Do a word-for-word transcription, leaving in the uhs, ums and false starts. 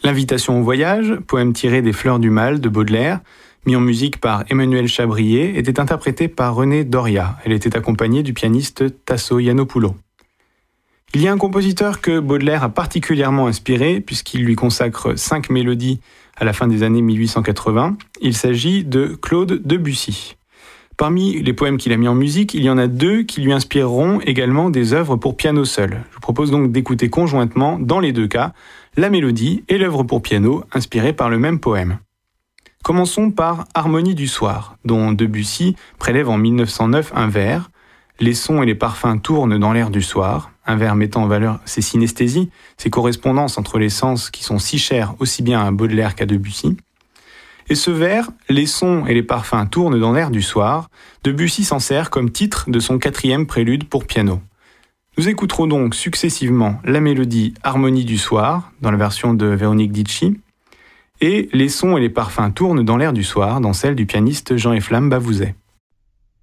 L'Invitation au voyage, poème tiré des Fleurs du Mal de Baudelaire, mis en musique par Emmanuel Chabrier, était interprétée par Renée Doria. Elle était accompagnée du pianiste Tasso Yiannopoulos. Il y a un compositeur que Baudelaire a particulièrement inspiré, puisqu'il lui consacre cinq mélodies à la fin des années mille huit cent quatre-vingts. Il s'agit de Claude Debussy. Parmi les poèmes qu'il a mis en musique, il y en a deux qui lui inspireront également des œuvres pour piano seul. Je vous propose donc d'écouter conjointement, dans les deux cas, la mélodie et l'œuvre pour piano inspirée par le même poème. Commençons par Harmonie du soir, dont Debussy prélève en mille neuf cent neuf un vers. Les sons et les parfums tournent dans l'air du soir, un vers mettant en valeur ses synesthésies, ses correspondances entre les sens qui sont si chers aussi bien à Baudelaire qu'à Debussy. Et ce vers, les sons et les parfums tournent dans l'air du soir, Debussy s'en sert comme titre de son quatrième prélude pour piano. Nous écouterons donc successivement la mélodie Harmonie du soir, dans la version de Véronique Dicci, et les sons et les parfums tournent dans l'air du soir, dans celle du pianiste Jean-Efflam Bavouzet.